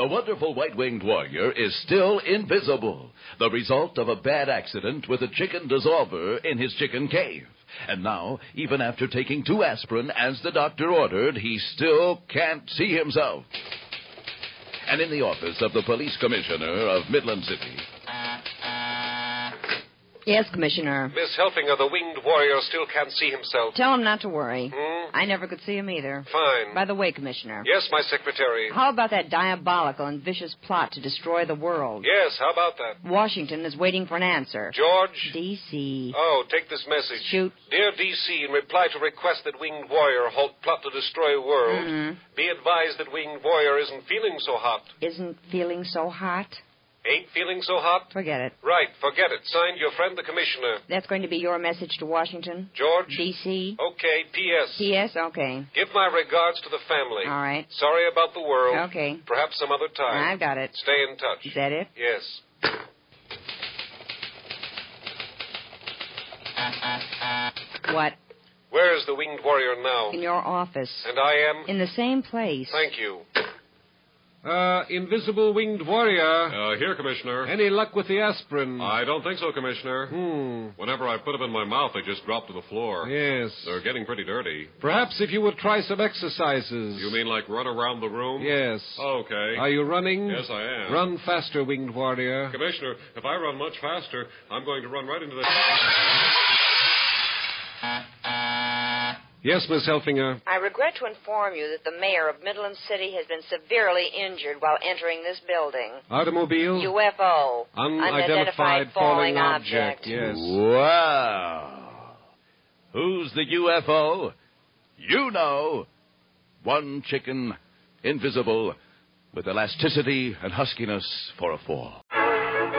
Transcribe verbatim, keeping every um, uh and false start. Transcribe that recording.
The wonderful white-winged warrior is still invisible, the result of a bad accident with a chicken dissolver in his chicken cave. And now, even after taking two aspirin as the doctor ordered, he still can't see himself. And in the office of the police commissioner of Midland City... Yes, Commissioner. Miss Helfinger, the winged warrior still can't see himself. Tell him not to worry. Hmm? I never could see him either. Fine. By the way, Commissioner. Yes, my secretary. How about that diabolical and vicious plot to destroy the world? Yes, how about that? Washington is waiting for an answer. George? D C Oh, take this message. Shoot. Dear D C, in reply to request that winged warrior halt plot to destroy world, Mm-hmm. be advised that winged warrior isn't feeling so hot. Isn't feeling so hot? Ain't feeling so hot? Forget it. Right, forget it. Signed, your friend, the commissioner. That's going to be your message to Washington? George? D C? Okay, P S P S? Okay. Give my regards to the family. All right. Sorry about the world. Okay. Perhaps some other time. I've got it. Stay in touch. Is that it? Yes. What? Where is the winged warrior now? In your office. And I am? In the same place. Thank you. Uh, invisible winged warrior. Uh, here, Commissioner. Any luck with the aspirin? I don't think so, Commissioner. Hmm. Whenever I put them in my mouth, they just drop to the floor. Yes. They're getting pretty dirty. Perhaps if you would try some exercises. You mean like run around the room? Yes. Okay. Are you running? Yes, I am. Run faster, winged warrior. Commissioner, if I run much faster, I'm going to run right into the... Yes, Miss Helfinger. I regret to inform you that the mayor of Midland City has been severely injured while entering this building. Automobile? U F O. Unidentified falling object. Yes. Wow. Who's the U F O? You know. One chicken, invisible, with elasticity and huskiness for a fall.